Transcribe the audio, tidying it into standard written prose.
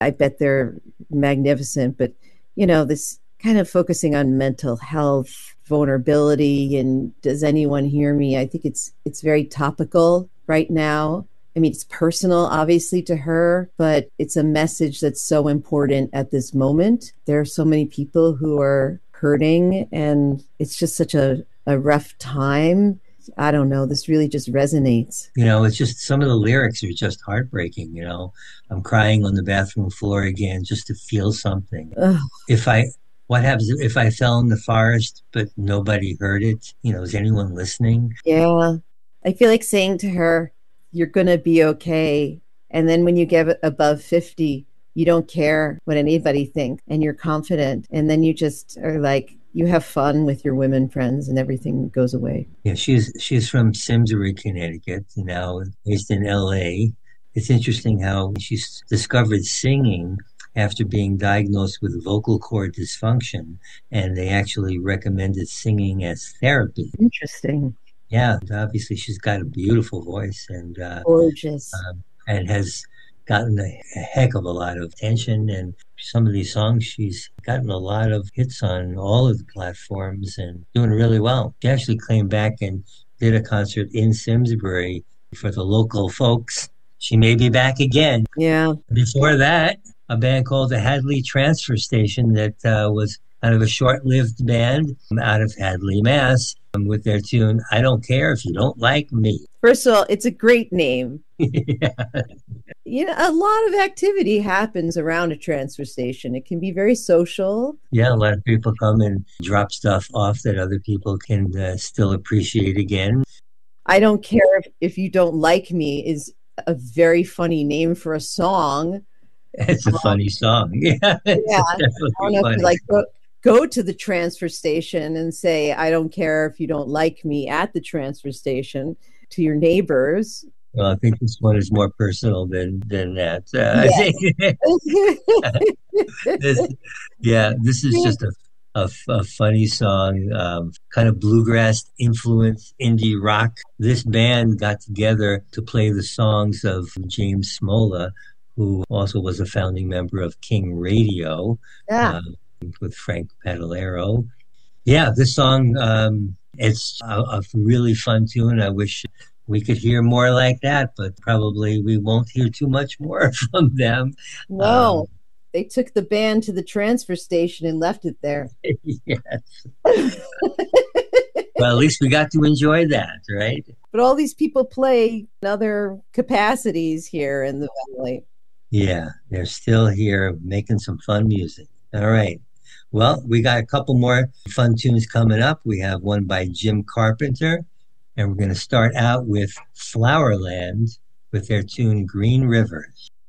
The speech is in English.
I bet they're magnificent, but this kind of focusing on mental health, vulnerability, and does anyone hear me? I think it's very topical right now. I mean, it's personal, obviously, to her, but it's a message that's so important at this moment. There are so many people who are hurting, and it's just such a rough time. I don't know. This really just resonates. It's just some of the lyrics are just heartbreaking. I'm crying on the bathroom floor again just to feel something. Ugh, If I, what happens if I fell in the forest, but nobody heard it? Is anyone listening? yeah. I feel like saying to her, you're going to be okay. And then when you get above 50, you don't care what anybody thinks and you're confident. And then you just are like, you have fun with your women friends and everything goes away. Yeah, she's from Simsbury, Connecticut, now based in LA. It's interesting how she's discovered singing after being diagnosed with vocal cord dysfunction, and they actually recommended singing as therapy. Interesting. Yeah, obviously she's got a beautiful voice, Gorgeous. and has gotten a heck of a lot of attention. And some of these songs, she's gotten a lot of hits on all of the platforms and doing really well. She actually came back and did a concert in Simsbury for the local folks. She may be back again. Yeah. Before that, a band called the Hadley Transfer Station that was kind of a short-lived band out of Hadley, Mass, with their tune, I Don't Care If You Don't Like Me. First of all, it's a great name. Yeah. A lot of activity happens around a transfer station. It can be very social. Yeah, a lot of people come and drop stuff off that other people can still appreciate again. I don't care if you don't like me is a very funny name for a song. It's a funny song. Yeah, it's Yeah. I don't definitely know if you funny. like go to the transfer station and say, I don't care if you don't like me at the transfer station to your neighbors. Well, I think this one is more personal than that. I Yes. think this, yeah, this is just a funny song, kind of bluegrass influence, indie rock. This band got together to play the songs of James Smola, who also was a founding member of King Radio, Yeah. with Frank Padalero. Yeah, this song, it's a really fun tune. I wish we could hear more like that, but probably we won't hear too much more from them. Um, No, they took the band to the transfer station and left it there. yes. Well, at least we got to enjoy that, right? But all these people play in other capacities here in the valley. Yeah, they're still here making some fun music. All right. Well, we got a couple more fun tunes coming up. We have one by Jim Carpenter, and we're going to start out with Flowerland with their tune Green Rivers.